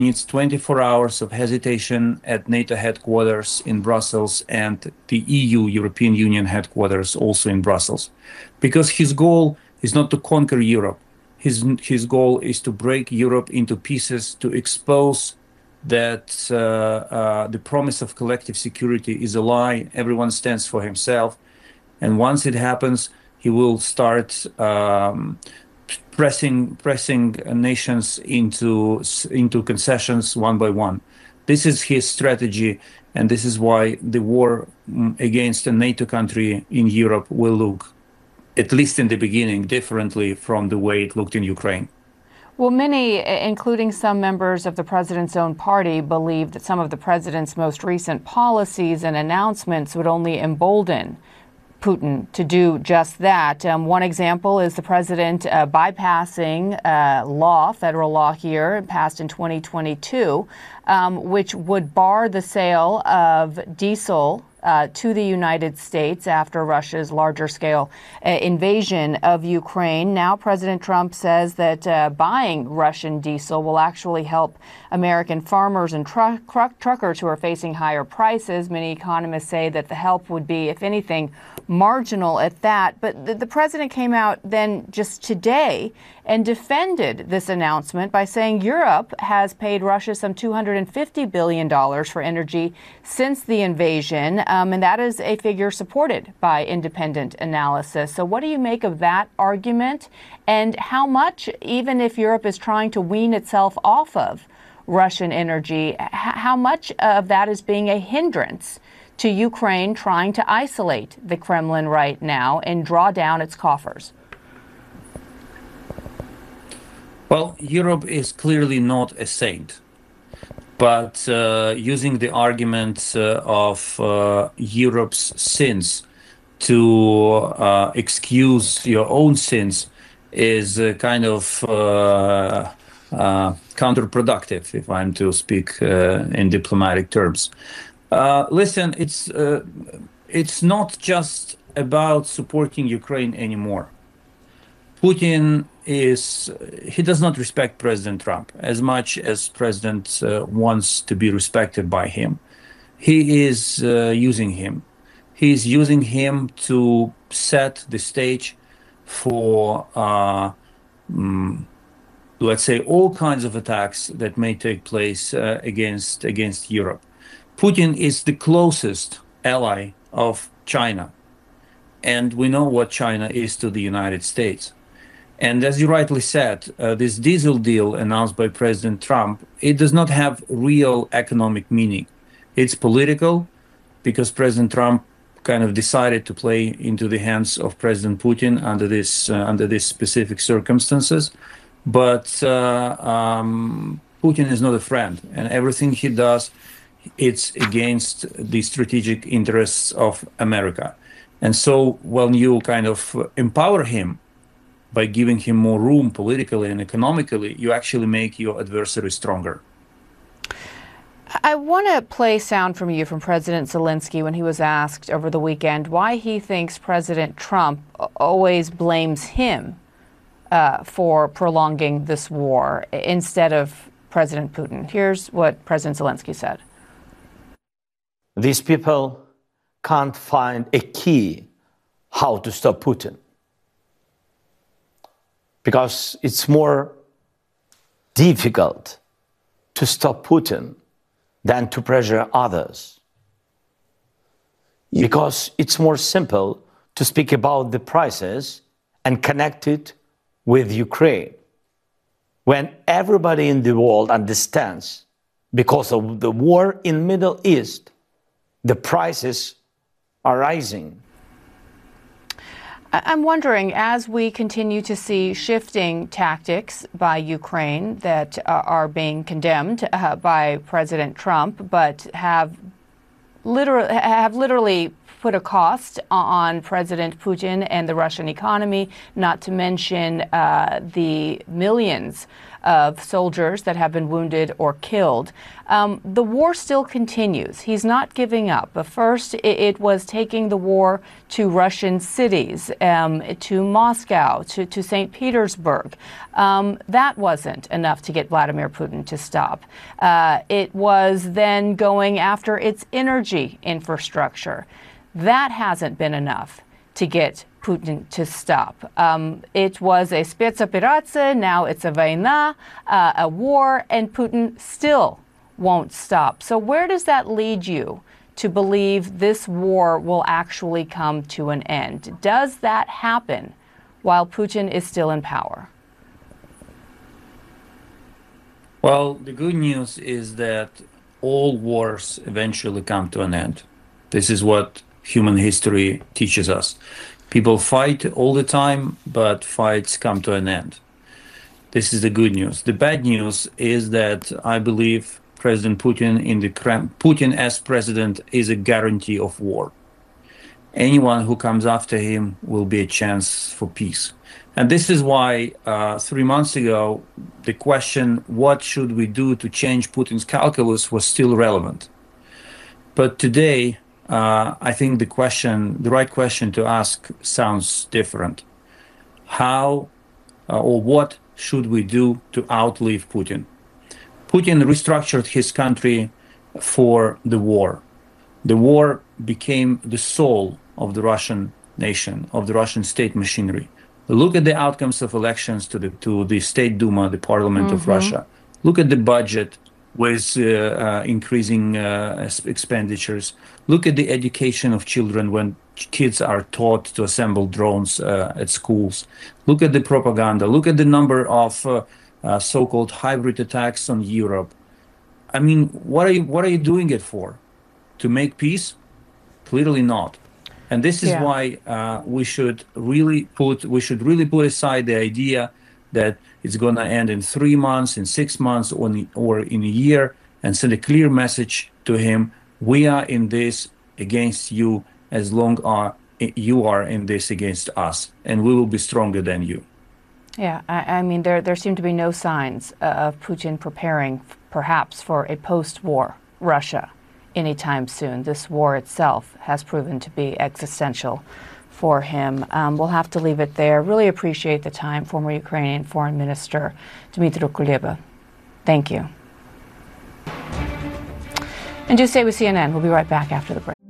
needs 24 hours of hesitation at NATO headquarters in Brussels and the EU, European Union headquarters also in Brussels. Because his goal is not to conquer Europe. His goal is to break Europe into pieces, to expose that the promise of collective security is a lie. Everyone stands for himself. And once it happens, he will start pressing nations into concessions one by one. This is his strategy, and this is why the war against a NATO country in Europe will look, at least in the beginning, differently from the way it looked in Ukraine. Well, many, including some members of the president's own party, believe that some of the president's most recent policies and announcements would only embolden Putin to do just that. One example is the president bypassing federal law here, passed in 2022, which would bar the sale of diesel to the United States after Russia's larger scale invasion of Ukraine. Now President Trump says that buying Russian diesel will actually help American farmers and truckers who are facing higher prices. Many economists say that the help would be, if anything, marginal at that. But the president came out then just today and defended this announcement by saying Europe has paid Russia some $250 billion for energy since the invasion. And that is a figure supported by independent analysis. So what do you make of that argument? And how much, even if Europe is trying to wean itself off of Russian energy, how much of that is being a hindrance to Ukraine trying to isolate the Kremlin right now and draw down its coffers? Well, Europe is clearly not a saint, but using the argument of Europe's sins to excuse your own sins is kind of counterproductive, if I'm to speak in diplomatic terms. Listen, it's not just about supporting Ukraine anymore. Putin he does not respect President Trump as much as President wants to be respected by him. He is using him. He is using him to set the stage for, let's say, all kinds of attacks that may take place against Europe. Putin is the closest ally of China, and we know what China is to the United States. And as you rightly said, this diesel deal announced by President Trump, it does not have real economic meaning. It's political because President Trump kind of decided to play into the hands of President Putin under these specific circumstances. But Putin is not a friend, and everything he does, it's against the strategic interests of America. And so when you kind of empower him by giving him more room politically and economically, you actually make your adversary stronger. I want to play sound from you from President Zelensky when he was asked over the weekend why he thinks President Trump always blames him for prolonging this war instead of President Putin. Here's what President Zelensky said. These people can't find a key how to stop Putin, because it's more difficult to stop Putin than to pressure others. Because it's more simple to speak about the prices and connect it with Ukraine. When everybody in the world understands, because of the war in Middle East, the prices are rising. I'm wondering, as we continue to see shifting tactics by Ukraine that are being condemned by President Trump, but have literally put a cost on President Putin and the Russian economy, not to mention the millions of soldiers that have been wounded or killed. The war still continues. He's not giving up. But first, it was taking the war to Russian cities, to Moscow, to St. Petersburg. That wasn't enough to get Vladimir Putin to stop. It was then going after its energy infrastructure. That hasn't been enough to get Putin to stop. It was a spetsoperatsiya, now it's a vojna, a war, and Putin still won't stop. So where does that lead you to believe this war will actually come to an end? Does that happen while Putin is still in power? Well, the good news is that all wars eventually come to an end. This is what human history teaches us. People fight all the time, but fights come to an end. This is the good news. The bad news is that I believe President Putin Putin as president is a guarantee of war. Anyone who comes after him will be a chance for peace. And this is why 3 months ago, the question, what should we do to change Putin's calculus, was still relevant. But today, I think the right question to ask sounds different. How or what should we do to outlive Putin? Putin restructured his country for the war. The war became the soul of the Russian nation, of the Russian state machinery. Look at the outcomes of elections to the State Duma, the parliament of Russia. Look at the budget with increasing expenditures. Look at the education of children when kids are taught to assemble drones at schools. Look at the propaganda. Look at the number of so-called hybrid attacks on Europe. I mean, what are you doing it for? To make peace? Clearly not. And this is why we should really put aside the idea that it's going to end in 3 months, in 6 months, or in a year, and send a clear message to him: we are in this against you as long as you are in this against us, and we will be stronger than you. Yeah, I mean, there seem to be no signs of Putin preparing perhaps for a post-war Russia anytime soon. This war itself has proven to be existential for him. We'll have to leave it there. Really appreciate the time, former Ukrainian Foreign Minister Dmytro Kuleba. Thank you. And do stay with CNN. We'll be right back after the break.